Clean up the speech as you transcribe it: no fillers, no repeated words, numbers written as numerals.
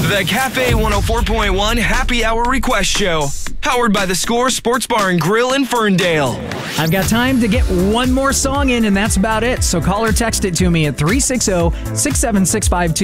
The Cafe 104.1 Happy Hour Request Show. Powered by The Score Sports Bar and Grill in Ferndale. I've got time to get one more song in, and that's about it. So call or text it to me at 360-67652.